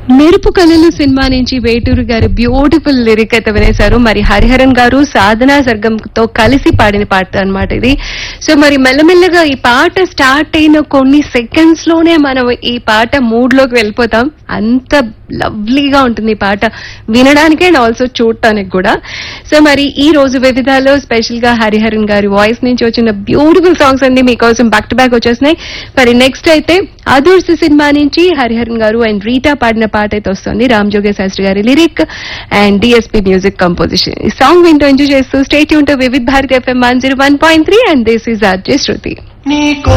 మెరుపు కళలు సినిమా నుంచి వేటూరు గారు బ్యూటిఫుల్ లిరిక్ అయితే వినేశారు. మరి హరిహరన్ గారు సాధనా సర్గంతో కలిసి పాడిన పాట అన్నమాట ఇది. సో మరి మెల్లమెల్లగా ఈ పాట స్టార్ట్ అయిన కొన్ని సెకండ్స్ లోనే మనం ఈ పాట మూడ్ లోకి వెళ్ళిపోతాం. అంత లవ్లీగా ఉంటుంది ఈ పాట వినడానికి అండ్ ఆల్సో చూడటానికి కూడా. సో మరి ఈ రోజు వివిధాలో స్పెషల్ గా హరిహరన్ గారి వాయిస్ నుంచి వచ్చిన బ్యూటిఫుల్ సాంగ్స్ అన్ని మీకోసం బ్యాక్ టు బ్యాక్ వచ్చేస్తున్నాయి. మరి నెక్స్ట్ అయితే అదూర్సి సినిమా నుంచి హరిహరన్ గారు అండ్ రీటా పాడిన పాట అయితే వస్తుంది. రామ్ జోగే శాస్త్రి గారి lyric and DSP music composition. ఈ సాంగ్ వింటూ ఎంజాయ్ చేస్తూ stay tune to Vividh Bharati FM 101.3 and this is RJ Shruti.